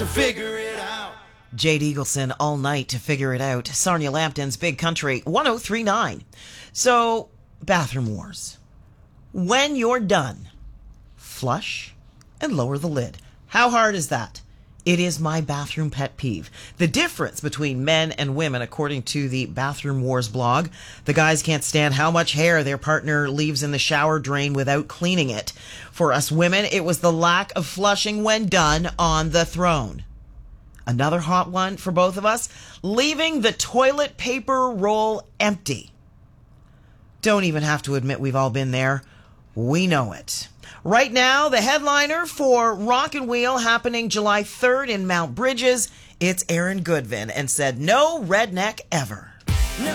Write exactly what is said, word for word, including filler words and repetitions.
to figure it out. Jade Eagleson, All Night to Figure It Out. Sarnia Lampton's Big Country, one oh three point nine. So, bathroom wars. When you're done, flush and lower the lid. How hard is that? It is my bathroom pet peeve. The difference between men and women, according to the Bathroom Wars blog, the guys can't stand how much hair their partner leaves in the shower drain without cleaning it. For us women, it was the lack of flushing when done on the throne. Another hot one for both of us, leaving the toilet paper roll empty. Don't even have to admit we've all been there. We know it. Right now, the headliner for Rock and Wheel happening July third in Mount Bridges, it's Aaron Goodvin, and said no redneck ever.